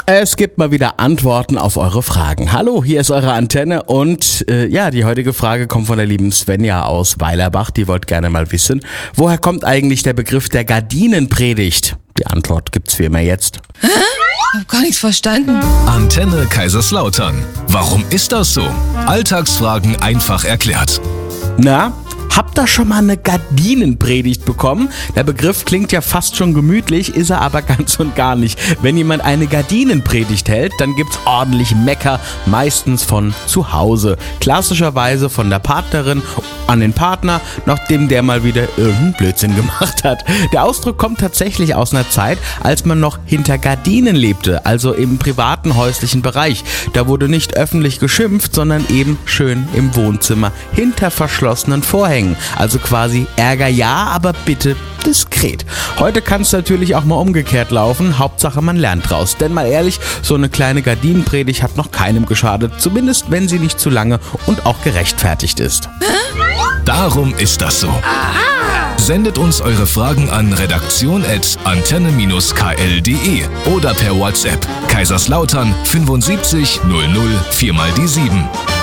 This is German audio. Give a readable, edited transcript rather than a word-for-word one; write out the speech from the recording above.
Es gibt mal wieder Antworten auf eure Fragen. Hallo, hier ist eure Antenne und die heutige Frage kommt von der lieben Svenja aus Weilerbach. Die wollte gerne mal wissen, woher kommt eigentlich der Begriff der Gardinenpredigt? Die Antwort gibt's wie immer jetzt. Hä? Ich hab gar nichts verstanden. Antenne Kaiserslautern. Warum ist das so? Alltagsfragen einfach erklärt. Na? Habt ihr schon mal eine Gardinenpredigt bekommen? Der Begriff klingt ja fast schon gemütlich, ist er aber ganz und gar nicht. Wenn jemand eine Gardinenpredigt hält, dann gibt's ordentlich Mecker, meistens von zu Hause. Klassischerweise von der Partnerin an den Partner, nachdem der mal wieder irgendeinen Blödsinn gemacht hat. Der Ausdruck kommt tatsächlich aus einer Zeit, als man noch hinter Gardinen lebte, also im privaten häuslichen Bereich. Da wurde nicht öffentlich geschimpft, sondern eben schön im Wohnzimmer hinter verschlossenen Vorhängen. Also quasi Ärger ja, aber bitte diskret. Heute kann es natürlich auch mal umgekehrt laufen. Hauptsache man lernt draus. Denn mal ehrlich, so eine kleine Gardinenpredigt hat noch keinem geschadet. Zumindest wenn sie nicht zu lange und auch gerechtfertigt ist. Darum ist das so. Sendet uns eure Fragen an redaktion@antenne-kl.de oder per WhatsApp Kaiserslautern 75 00 4 mal die 7.